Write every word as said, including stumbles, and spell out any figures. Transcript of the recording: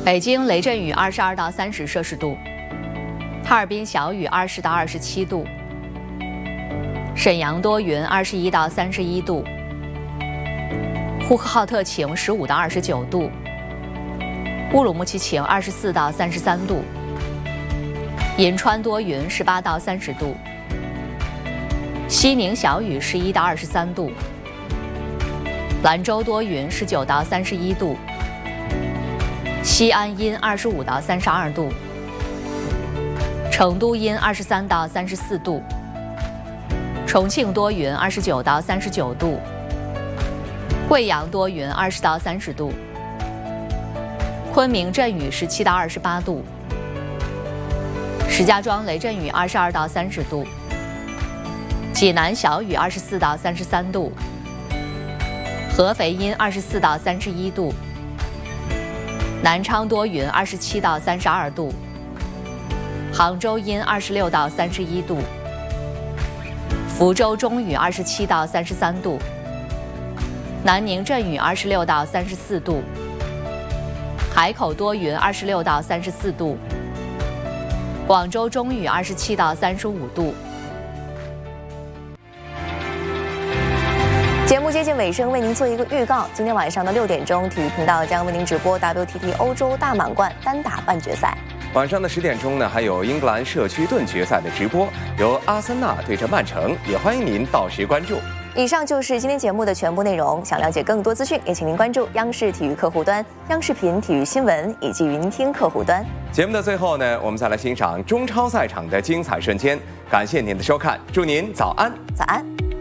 北京雷阵雨二十二到三十摄氏度，哈尔滨小雨二十到二十七度，沈阳多云二十一到三十一度，呼和浩特晴十五到二十九度，乌鲁木齐晴二十四到三十三度，银川多云十八到三十度，西宁小雨十一到二十三度，兰州多云十九到三十一度，西安阴二十五到三十二度，成都阴二十三到三十四度，重庆多云二十九到三十九度，贵阳多云二十到三十度，昆明阵雨十七到二十八度，石家庄雷阵雨二十二到三十度，济南小雨二十四到三十三度，合肥阴二十四到三十一度，南昌多云二十七到三十二度，杭州阴二十六到三十一度，福州中雨二十七到三十三度，南宁阵雨二十六到三十四度，海口多云二十六到三十四度，广州中雨二十七到三十五度。 节目接近尾声，为您做一个预告。今天晚上的六点钟，体育频道将为您直播 W T T 欧洲大满贯单打半决赛。 晚上的十点钟呢，还有英格兰社区盾决赛的直播，由阿森纳对阵曼城，也欢迎您到时关注。 以上就是今天节目的全部内容。想了解更多资讯，也请您关注央视体育客户端、央视频体育新闻以及云听客户端。 节目的最后呢，我们再来欣赏中超赛场的精彩瞬间。感谢您的收看，祝您早安， 早安。